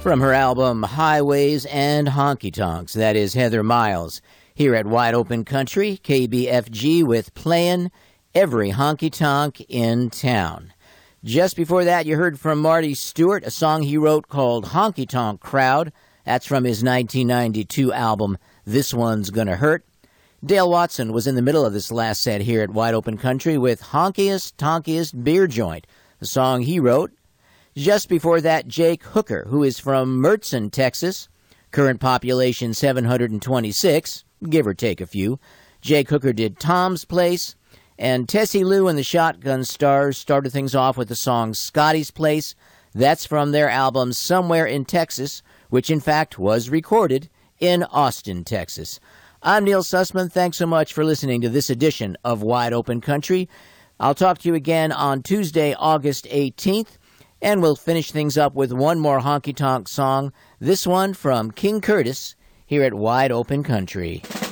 From her album Highways and Honky Tonks, that is Heather Miles, here at Wide Open Country, KBFG, with Playing Every Honky Tonk in Town. Just before that, you heard from Marty Stewart, a song he wrote called Honky Tonk Crowd. That's from his 1992 album, This One's Gonna Hurt. Dale Watson was in the middle of this last set here at Wide Open Country with Honkiest Tonkiest Beer Joint, a song he wrote. Just before that, Jake Hooker, who is from Mertzen, Texas, current population 726, give or take a few. Jake Hooker did Tom's Place, and Tessie Lou and the Shotgun Stars started things off with the song Scotty's Place. That's from their album Somewhere in Texas, which in fact was recorded in Austin, Texas. I'm Neil Sussman. Thanks so much for listening to this edition of Wide Open Country. I'll talk to you again on Tuesday, August 18th. And we'll finish things up with one more honky-tonk song, this one from King Curtis, here at Wide Open Country.